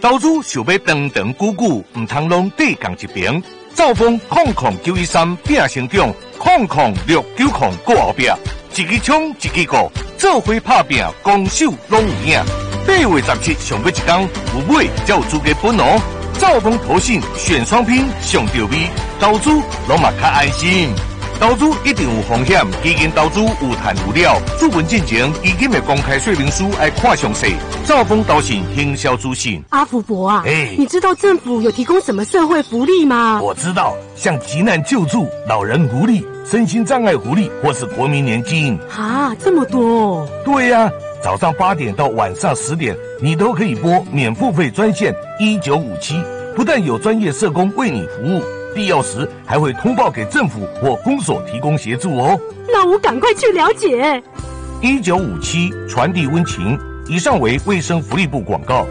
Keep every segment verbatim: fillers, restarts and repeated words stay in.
投资想要长长久久，唔通拢对共一边。兆丰空空九一三变成长，空空六九空过后壁，一支枪一支鼓，做伙拍拼，攻守拢有影。八月十七上尾一天，有买才有资格分哦。兆丰投信选双拼上到位，投资拢嘛较安心。投资一定有风险，基金投资有赚有了。资本进前，基金的公开说明书要看详细。兆丰投信行销资讯。 阿福伯啊， 哎， 你知道政府有提供什么社会福利吗？ 我知道，像急难救助、老人福利、身心障碍福利，或是国民年金。 啊，这么多哦！ 对呀、啊，早上八点到晚上十点，你都可以拨免付费专线一九五七，不但有专业社工为你服务，必要时还会通报给政府或公所提供协助哦。 那我赶快去了解。 一九五七传递温情，以上为卫生福利部广告。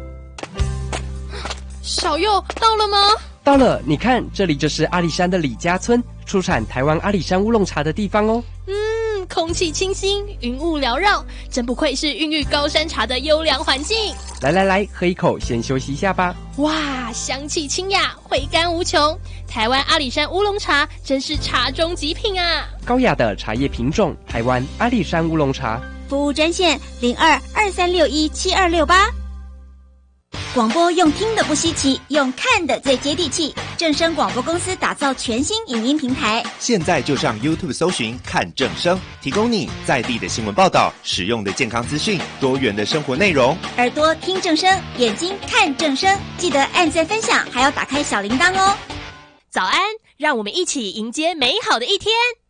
小佑到了吗？ 到了，你看，这里就是阿里山的李家村，出产台湾阿里山乌龙茶的地方哦。 嗯，空气清新，云雾缭绕，真不愧是孕育高山茶的优良环境。 来来来，喝一口，先休息一下吧。 哇，香气清雅，回甘无穷。台湾阿里山乌龙茶真是茶中极品啊！ 高雅的茶叶品种，台湾阿里山乌龙茶。 服务专线零二二三六一七二六八。广播用听的不稀奇，用看的最接地气。正声广播公司打造全新影音平台， 现在就上 YouTube 搜寻看正声，提供你在地的新闻报道、实用的健康资讯、多元的生活内容。 耳朵听正声，眼睛看正声，记得按赞分享，还要打开小铃铛哦。 早安，让我们一起迎接美好的一天。